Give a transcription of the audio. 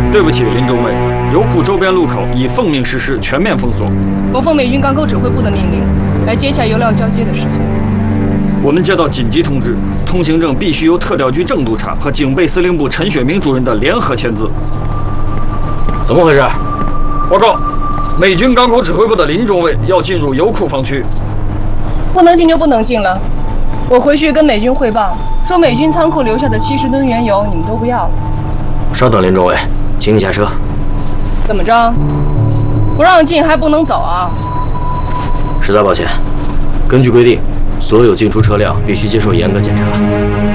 对不起，林中尉，油库周边路口已奉命实施全面封锁。 我奉美军港口指挥部的命令，来接洽油料交接的事情。 我们接到紧急通知，通行证必须由特调局郑督察和警备司令部陈雪明主任的联合签字。 怎么回事？ 报告，美军港口指挥部的林中尉要进入油库防区。 不能进就不能进了。我回去跟美军汇报，说美军仓库留下的70吨原油你们都不要了。 稍等，林中尉，请你下车。 怎么着？不让进还不能走啊？ 实在抱歉，根据规定，所有进出车辆必须接受严格检查。